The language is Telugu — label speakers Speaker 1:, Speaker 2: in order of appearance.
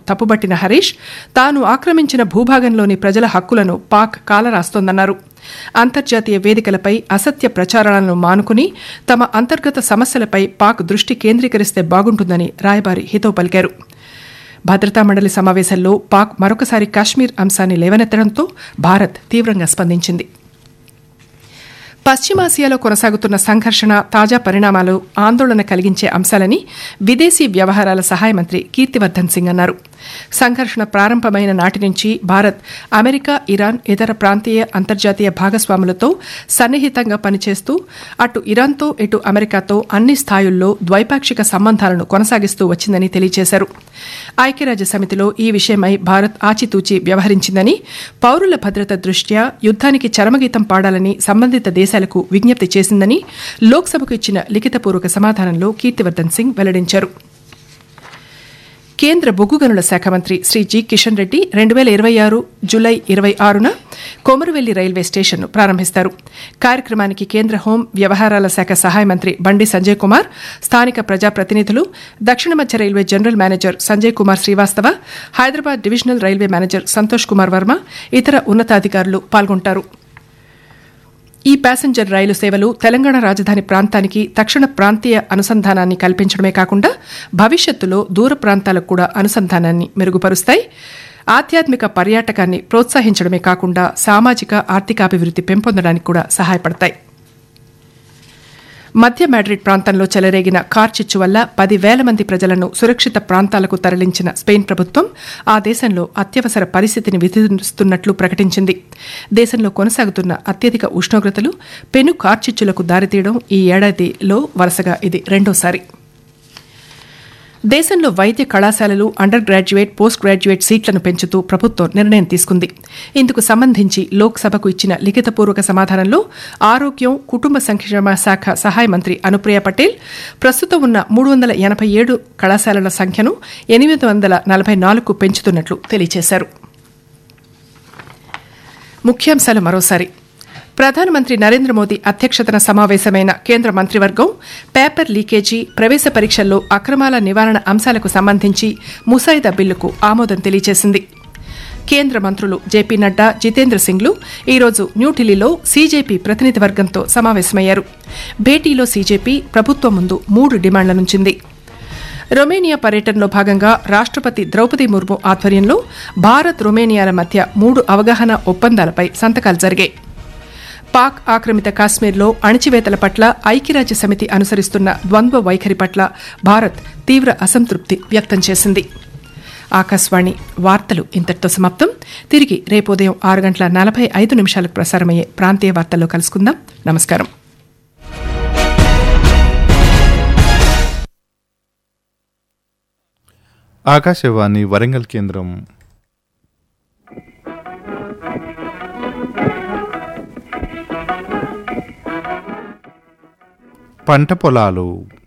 Speaker 1: తప్పుబట్టిన హరీష్ తాను ఆక్రమించిన భూభాగంలోని ప్రజల హక్కులను పాక్ కాలరాస్తోందన్నారు. అంతర్జాతీయ వేదికలపై అసత్య ప్రచారాలను మానుకుని తమ అంతర్గత సమస్యలపై పాక్ దృష్టి కేంద్రీకరిస్తే బాగుంటుందని రాయబారి హితవు పలికారు. భద్రతా మండలి సమావేశంలో పాక్ మరొకసారి కాశ్మీర్ అంశాన్ని లేవనెత్తడంతో భారత్ తీవ్రంగా స్పందించింది. పశ్చిమాసియాలో కొనసాగుతున్న సంఘర్షణ, తాజా పరిణామాలు ఆందోళన కలిగించే అంశాలని విదేశీ వ్యవహారాల సహాయ మంత్రి కీర్తివర్ధన్ సింగ్ అన్నారు. సంఘర్షణ ప్రారంభమైన నాటి నుంచి భారత్ అమెరికా, ఇరాన్, ఇతర ప్రాంతీయ అంతర్జాతీయ భాగస్వాములతో సన్నిహితంగా పనిచేస్తూ అటు ఇరాన్తో ఇటు అమెరికాతో అన్ని స్థాయిల్లో ద్వైపాక్షిక సంబంధాలను కొనసాగిస్తూ వచ్చిందని తెలియజేశారు. ఐక్యరాజ్య సమితిలో ఈ విషయమై భారత్ ఆచితూచి వ్యవహరించిందని, పౌరుల భద్రత దృష్ట్యా యుద్ధానికి చరమగీతం పాడాలని సంబంధిత దేశాలకు విజ్ఞప్తి చేసిందని లోక్సభకు ఇచ్చిన లిఖితపూర్వక సమాధానంలో కీర్తివర్ధన్ సింగ్ వెల్లడించారు. కేంద్ర బొగ్గు గనుల శాఖ మంత్రి Shri G Kishan Reddy 2026 July 26న Komaravelli railway స్టేషన్ను ప్రారంభిస్తారు. కార్యక్రమానికి కేంద్ర హోం వ్యవహారాల శాఖ సహాయ మంత్రి బండి సంజయ్ కుమార్, స్థానిక ప్రజాప్రతినిధులు, దక్షిణ మధ్య railway general manager Sanjay Kumar Srivastava, Hyderabad divisional railway manager Santosh Kumar Varma, ఇతర ఉన్నతాధికారులు పాల్గొంటారు. ఈ ప్యాసింజర్ రైలు సేవలు తెలంగాణ రాజధాని ప్రాంతానికి తక్షణ ప్రాంతీయ అనుసంధానాన్ని కల్పించడమే కాకుండా భవిష్యత్తులో దూర ప్రాంతాలకు కూడా అనుసంధానాన్ని మెరుగుపరుస్తాయి. ఆధ్యాత్మిక పర్యాటకాన్ని ప్రోత్సహించడమే కాకుండా సామాజిక ఆర్థికాభివృద్ధి పెంపొందడానికి కూడా సహాయపడతాయి. మధ్య మాడ్రిడ్ ప్రాంతంలో చెలరేగిన కార్చిచ్చు వల్ల 10,000 మంది ప్రజలను సురక్షిత ప్రాంతాలకు తరలించిన స్పెయిన్ ప్రభుత్వం ఆ దేశంలో అత్యవసర పరిస్థితిని విధిస్తున్నట్లు ప్రకటించింది. దేశంలో కొనసాగుతున్న అత్యధిక ఉష్ణోగ్రతలు పెను కార్చిచ్చులకు దారితీయడం ఈ ఏడాదిలో వరుసగా ఇది రెండోసారి. దేశంలో వైద్య కళాశాలలు, అండర్ గ్రాడ్యుయేట్, పోస్ట్ గ్రాడ్యుయేట్ సీట్లను పెంచుతూ ప్రభుత్వం నిర్ణయం తీసుకుంది. ఇందుకు సంబంధించి లోక్సభకు ఇచ్చిన లిఖితపూర్వక సమాధానంలో ఆరోగ్యం, కుటుంబ సంక్షేమ శాఖ సహాయ మంత్రి అనుప్రియ పటేల్ ప్రస్తుతం ఉన్న 387 కళాశాలల సంఖ్యను 844కు పెంచుతున్నట్లు తెలియజేశారు. ముఖ్యాంశాలు మరోసారి. ప్రధానమంత్రి నరేంద్ర మోదీ అధ్యక్షతన సమావేశమైన కేంద్ర మంత్రివర్గం పేపర్ లీకేజీ, ప్రవేశ పరీక్షల్లో అక్రమాల నివారణ అంశాలకు సంబంధించి ముసాయిదా బిల్లుకు ఆమోదం తెలియజేసింది. కేంద్ర మంత్రులు జేపీ నడ్డా, జితేంద్ర సింగ్లు ఈరోజు న్యూఢిల్లీలో సీజేపీ ప్రతినిధి వర్గంతో సమావేశమయ్యారు. భేటీలో సీజేపీ ప్రభుత్వం ముందు 3 డిమాండ్లనుంచింది. రొమేనియా పర్యటనలో భాగంగా రాష్ట్రపతి ద్రౌపది ముర్ము ఆధ్వర్యంలో భారత్, రొమేనియాల మధ్య 3 అవగాహన ఒప్పందాలపై సంతకాలు జరిగాయి. పాక్ ఆక్రమిత కాశ్మీర్లో అణచివేతల పట్ల ఐక్యరాజ్య సమితి అనుసరిస్తున్న ద్వంద్వ వైఖరి పట్ల భారత్ తీవ్ర అసంతృప్తి వ్యక్తం చేసింది. ఆకాశవాణి వార్తలు ఇంతటితో సమాప్తం. తిరిగి రేపు ఉదయం 6:45 ప్రసారమయ్యే ప్రాంతీయ వార్తల్లో కలుసుకుందాం. నమస్కారం.
Speaker 2: ఆకాశవాణి వరంగల్ కేంద్రం. పంట పొలాలు.